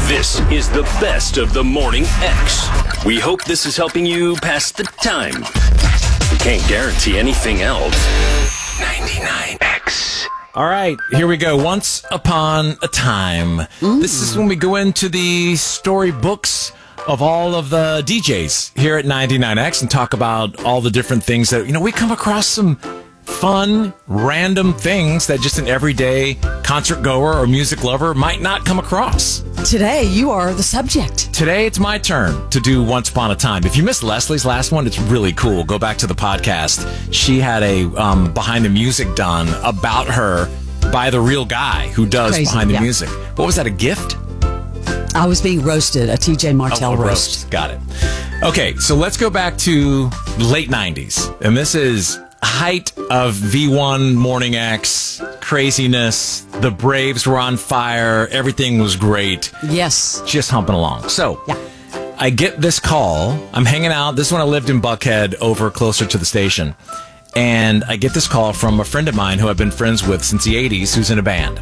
This is the best of the Morning X. We hope this is helping you pass the time. We can't guarantee anything else. 99X. All right, here we go. Once upon a time. This is when we go into the storybooks of all of the DJs here at 99X and talk about all the different things that, we come across some fun, random things that just an everyday concert goer or music lover might not come across. Today, you are the subject. Today, it's my turn to do Once Upon a Time. If you missed Leslie's last one, it's really cool. Go back to the podcast. She had a behind the music done about her by the real guy who does behind the music. What was that, a gift? I was being roasted, a TJ Martell roast. Got it. Okay, so let's go back to late 90s. And this is height of V1 Morning X craziness. The Braves were on fire. Everything was great. Yes. Just humping along. So I get this call. I'm hanging out. This is when I lived in Buckhead over closer to the station. And I get this call from a friend of mine who I've been friends with since the 80s who's in a band.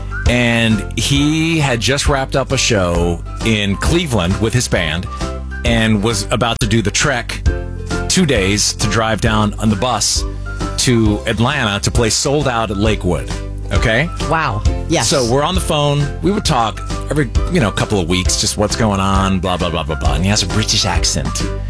And he had just wrapped up a show in Cleveland with his band and was about to do the trek 2 days to drive down on the bus to Atlanta to play Sold Out at Lakewood. Okay? Wow. Yes. So we're on the phone. We would talk every, couple of weeks, just what's going on, blah, blah, blah, blah, blah. And he has a British accent.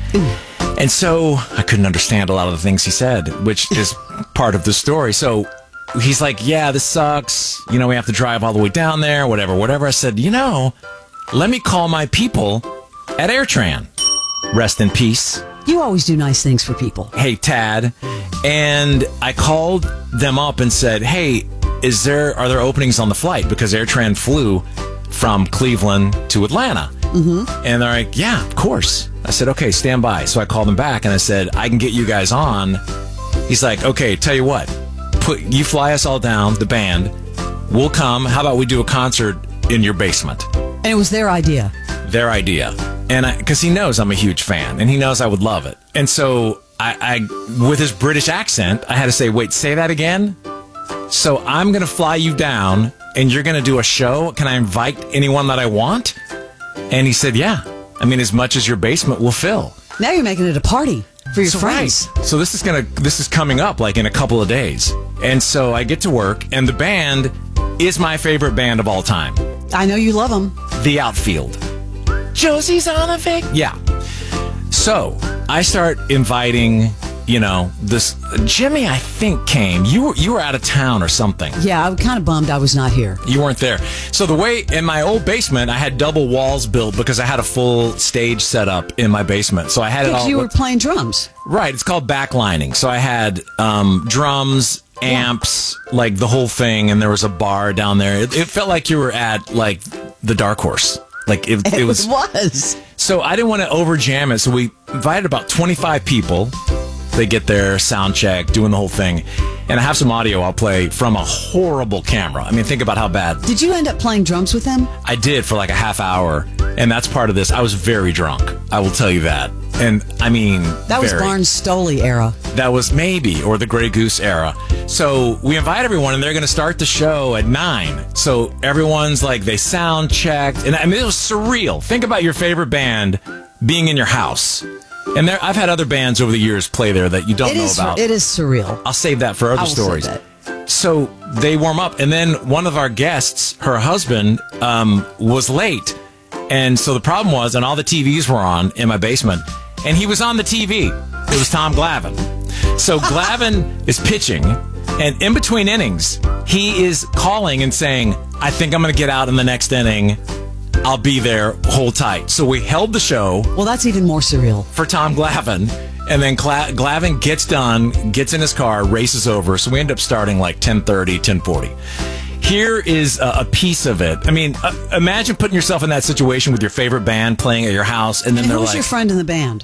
And so I couldn't understand a lot of the things he said, which is part of the story. So he's like, yeah, this sucks. We have to drive all the way down there, whatever. I said, let me call my people at AirTran. Rest in peace. You always do nice things for people. Hey, Tad. And I called them up and said, hey, are there openings on the flight? Because AirTran flew from Cleveland to Atlanta. Mm-hmm. And they're like, yeah, of course. I said, okay, stand by. So I called them back and I said, I can get you guys on. He's like, okay, tell you what, you fly us all down, the band. We'll come. How about we do a concert in your basement? And it was their idea. Their idea. And because he knows I'm a huge fan and he knows I would love it. And so I with his British accent, I had to say, wait, say that again? So I'm going to fly you down and you're going to do a show. Can I invite anyone that I want? And he said, yeah. As much as your basement will fill. Now you're making it a party for your friends. Right. So this is coming up like in a couple of days. And so I get to work and the band is my favorite band of all time. I know you love them. The Outfield. Josie's on a Vic. Yeah. So I start inviting, this Jimmy, I think, came. You were out of town or something. Yeah, I'm kind of bummed I was not here. You weren't there. So the way in my old basement, I had double walls built because I had a full stage set up in my basement. So I had it all. You were playing drums. Right. It's called backlining. So I had drums, amps, like the whole thing, and there was a bar down there. It felt like you were at like the Dark Horse. Like it was. So I didn't want to over jam it. So we invited about 25 people. They get their sound check, doing the whole thing. And I have some audio I'll play from a horrible camera. think about how bad. Did you end up playing drums with them? I did for like a half hour. And that's part of this. I was very drunk. I will tell you that. And that was Barnes Stoley era. That was maybe, or the Grey Goose era. So we invite everyone, and they're going to start the show at 9. So everyone's like, they sound checked. And it was surreal. Think about your favorite band being in your house. And I've had other bands over the years play there that you don't know about. It is surreal. I'll save that for other stories. So they warm up, and then one of our guests, her husband, was late. And so the problem was, and all the TVs were on in my basement, and he was on the TV. It was Tom Glavine. So Glavine is pitching, and in between innings, he is calling and saying, I think I'm going to get out in the next inning. I'll be there, hold tight. So we held the show. Well, that's even more surreal. For Tom Glavine. And then Glavine gets done, gets in his car, races over. So we end up starting like 10:30, 10:40. Here is a piece of it. Imagine putting yourself in that situation with your favorite band playing at your house. And then they're like... Who's your friend in the band?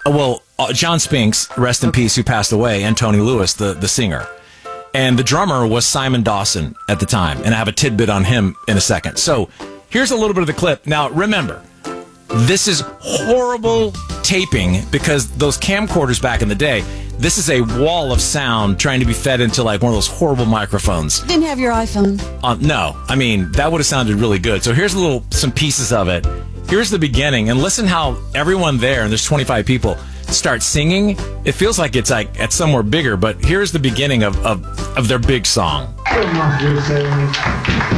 John Spinks, rest in peace, who passed away, and Tony Lewis, the singer. And the drummer was Simon Dawson at the time. And I have a tidbit on him in a second. So... here's a little bit of the clip. Now, remember, this is horrible taping because those camcorders back in the day, this is a wall of sound trying to be fed into like one of those horrible microphones. Didn't have your iPhone. No, I mean, that would have sounded really good. So here's some pieces of it. Here's the beginning, and listen how everyone there, and there's 25 people, start singing. It feels like it's like at somewhere bigger, but here's the beginning of their big song.